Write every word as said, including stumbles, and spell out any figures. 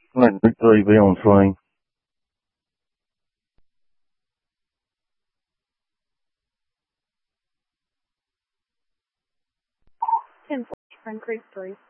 Lệnh Victory on flying. ten French Creek three.